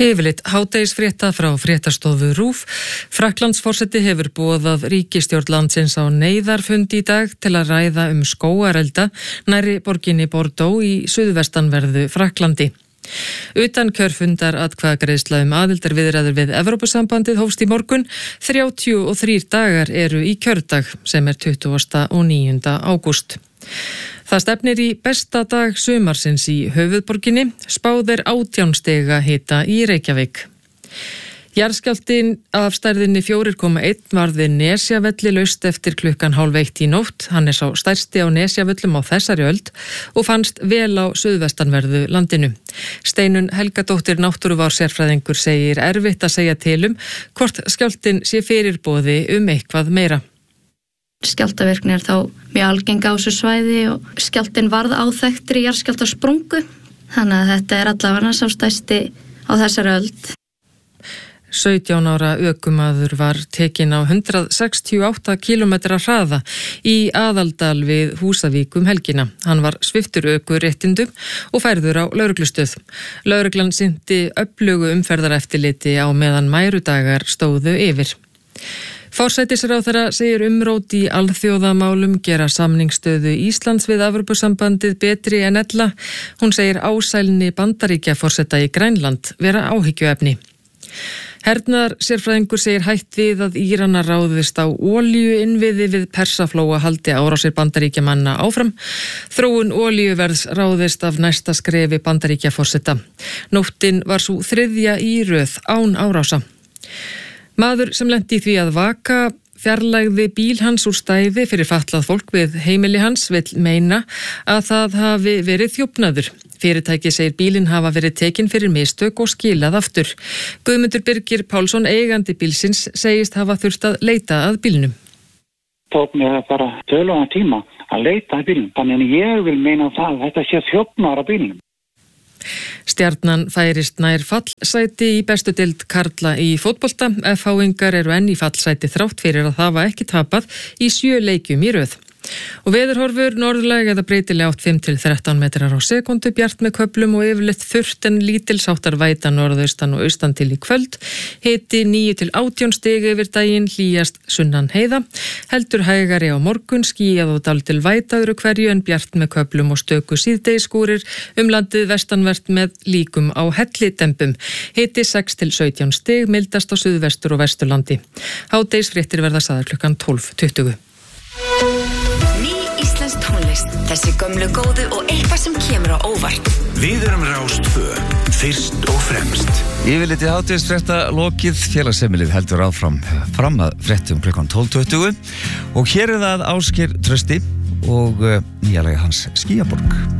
Yfirleitt hádegisfrétta frá fréttastofu RÚV. Frakklandsforseti hefur boðað ríkisstjórn landsins á neyðarfund í dag til að ræða skógarelda nærri borginni Bordeaux í suðvestanverðu Frakklandi. Utan kjörfundar atkvæðagreiðsla aðildarviðræður við Evrópusambandið hófst í morgun. 33 dagar eru í kjördag sem 29. ágúst. Það stefnir í besta dag sumarsins í höfuðborginni, spáð 18 stiga hita í Reykjavík. Jarðskjálftinn af stærðinni 4,1 varð við Nesjavelli laust eftir 12:30 í nótt. Hann sá stærsti á Nesjavöllum á þessari öld og fannst vel á suðvestanverðu landinu. Steinunn Helgadóttir náttúruvár-sérfræðingur segir erfitt að segja til hvort skjálftinn sé fyrirboði eitthvað meira. Skjálftavirkni þá mjög algeng á þessu svæði og skjálftinn varð áþekktri jarðskjálftasprungu. Þannig að þetta allavega sá stærsti á þessari öld. 17 ára ökumaður var tekinn á 168 km hraða í Aðaldal við Húsavík helgina. Hann var sviptur ökuréttindum og færður á lögreglustöð. Lögreglan sinnti öflugu umferðareftirliti á meðan mærudagar stóðu yfir. Forsætisráðherra segir umrót í alþjóðamálum gera samningsstöðu Íslands við Evrópusambandið betri en ella. Hún segir ásælni Bandaríkjaforseta í Grænland vera áhyggjuefni. Hernaðarsérfræðingur segir hætt við að Íranar ráðist á olíuinnviði við Persaflóa haldi árásir Bandaríkjamanna áfram. Þróun olíuverðs ráðist af næsta skrefi Bandaríkjaforseta. Nóttin var sú 3. í röð án árása. Maður sem lenti í því að vaka fjarlægði bíl hans úr stæði fyrir fatlað fólk við heimili hans vill meina að það hafi verið þjófnaður. Fyrirtæki segir bílinn hafa verið tekinn fyrir mistök og skilað aftur. Guðmundur Birgir Pálsson, eigandi bílsins, segist hafa þurft að leita að bílnum. Tók mér bara tölugan tíma að leita að bílnum, þannig að ég vil meina það að þetta sé þjófnaður af bílnum. Stjarnan færist nær fallsæti í bestu deild karla í fótbolta. FH-ingar eru enn í fallsæti þrátt fyrir að hafa ekki tapað í 7 leikjum í röð. Og veðurhorfur norðlæg eða breytileg átt 5-13 metrar á sekundu, bjart með köflum og yfirleitt þurrt en lítils-háttar væta norðaustan og austan til í kvöld. Hiti 9-18 stig yfir daginn, hlýjast sunnan heiða. Heldur hægari á morgun, skýjað og dálítil væta öðru hverju en bjart með köflum og stöku síðdegisskúrir landið vestanvert með líkum á hellidembum. Hiti 6-17 stig, mildast á suðvestur og vesturlandi. Hádegisfréttir verða sagðar klukkan 12:20. Tónlist, þessi gömlu góðu og eitthvað sem kemur á óvart. Við erum Rás 2, fyrst og fremst. Yfirliti hádegisfrétta lokið, félagsheimilið heldur fram að fréttum klukkan 12:20 og hér það Ásgeir Trausti og nýjalega hans Skýjaborg.